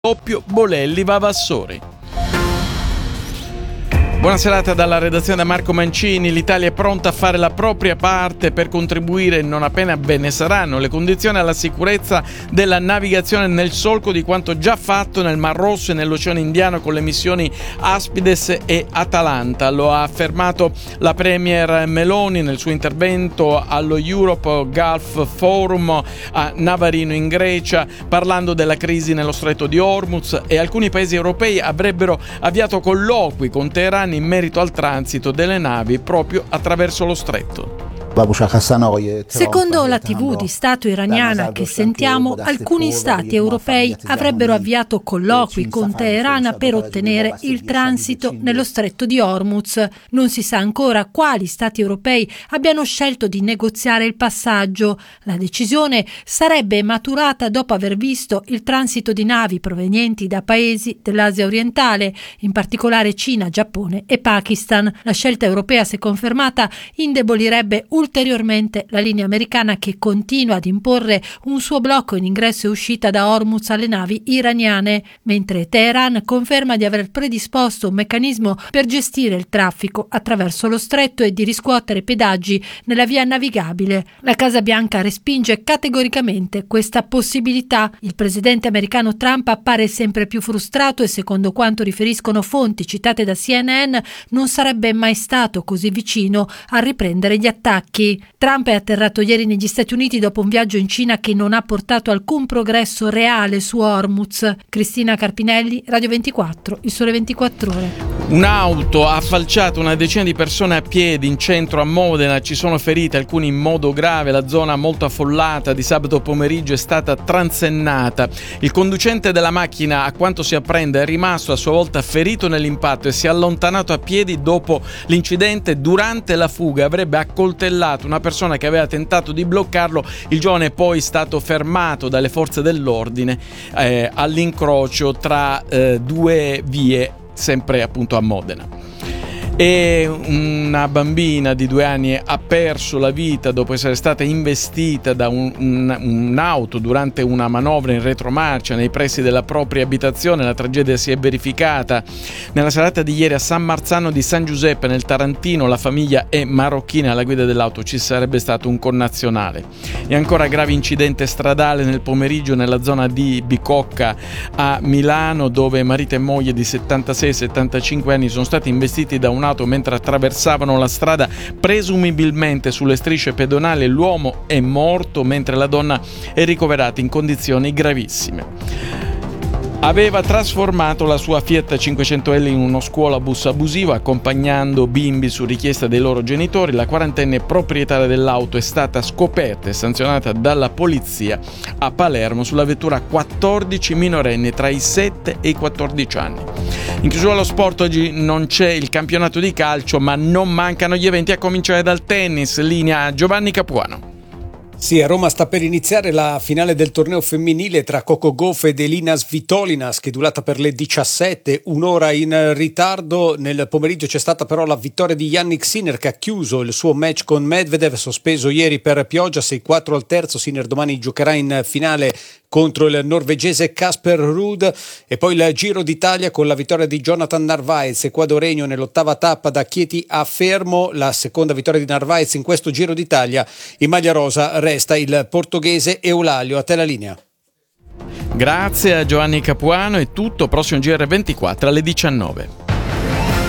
doppio Bolelli-Vavassori. Buona serata dalla redazione da Marco Mancini. L'Italia è pronta a fare la propria parte per contribuire, non appena ve ne saranno le condizioni, alla sicurezza della navigazione nel solco di quanto già fatto nel Mar Rosso e nell'Oceano Indiano con le missioni Aspides e Atalanta. Lo ha affermato la Premier Meloni nel suo intervento allo Europe Gulf Forum a Navarino in Grecia, parlando della crisi nello Stretto di Hormuz, e alcuni paesi europei avrebbero avviato colloqui con Teheran in merito al transito delle navi proprio attraverso lo stretto. Secondo la TV di Stato iraniana che sentiamo, alcuni stati europei avrebbero avviato colloqui con Teheran per ottenere il transito nello stretto di Hormuz. Non si sa ancora quali stati europei abbiano scelto di negoziare il passaggio. La decisione sarebbe maturata dopo aver visto il transito di navi provenienti da paesi dell'Asia orientale, in particolare Cina, Giappone e Pakistan. La scelta europea, se confermata, indebolirebbe ulteriormente la linea americana, che continua ad imporre un suo blocco in ingresso e uscita da Hormuz alle navi iraniane, mentre Teheran conferma di aver predisposto un meccanismo per gestire il traffico attraverso lo stretto e di riscuotere pedaggi nella via navigabile. La Casa Bianca respinge categoricamente questa possibilità. Il presidente americano Trump appare sempre più frustrato e, secondo quanto riferiscono fonti citate da CNN, non sarebbe mai stato così vicino a riprendere gli attacchi. Trump è atterrato ieri negli Stati Uniti dopo un viaggio in Cina che non ha portato alcun progresso reale su Hormuz. Cristina Carpinelli, Radio 24, Il Sole 24 Ore. Un'auto ha falciato una decina di persone a piedi in centro a Modena, ci sono feriti, alcuni in modo grave. La zona molto affollata di sabato pomeriggio è stata transennata. Il conducente della macchina, a quanto si apprende, è rimasto a sua volta ferito nell'impatto e si è allontanato a piedi dopo l'incidente. Durante la fuga avrebbe accoltellato una persona che aveva tentato di bloccarlo. Il giovane è poi stato fermato dalle forze dell'ordine all'incrocio tra due vie, sempre appunto a Modena. E una bambina di 2 anni ha perso la vita dopo essere stata investita da un'auto durante una manovra in retromarcia nei pressi della propria abitazione. La tragedia si è verificata nella serata di ieri a San Marzano di San Giuseppe nel Tarantino. La famiglia è marocchina, alla guida dell'auto ci sarebbe stato un connazionale. E ancora grave incidente stradale nel pomeriggio nella zona di Bicocca a Milano, dove marito e moglie di 76 e 75 anni sono stati investiti da un'auto mentre attraversavano la strada, presumibilmente sulle strisce pedonali. L'uomo è morto mentre la donna è ricoverata in condizioni gravissime. Aveva trasformato la sua Fiat 500L in uno scuolabus abusivo, accompagnando bimbi su richiesta dei loro genitori. La quarantenne proprietaria dell'auto è stata scoperta e sanzionata dalla polizia a Palermo. Sulla vettura 14 minorenni tra i 7 e i 14 anni. In chiusura allo sport, oggi non c'è il campionato di calcio, ma non mancano gli eventi, a cominciare dal tennis. Linea Giovanni Capuano. Sì, a Roma sta per iniziare la finale del torneo femminile tra Coco Gauff ed Elina Svitolina, schedulata per le 17, un'ora in ritardo. Nel pomeriggio c'è stata però la vittoria di Jannik Sinner, che ha chiuso il suo match con Medvedev, sospeso ieri per pioggia, 6-4 al terzo. Sinner domani giocherà in finale contro il norvegese Casper Ruud. E poi il Giro d'Italia con la vittoria di Jonathan Narvaez, ecuadoregno, nell'ottava tappa da Chieti a Fermo, la seconda vittoria di Narvaez in questo Giro d'Italia. In maglia rosa resta il portoghese Eulalio. A te la linea. Grazie a Giovanni Capuano, è tutto. Prossimo GR24 alle 19.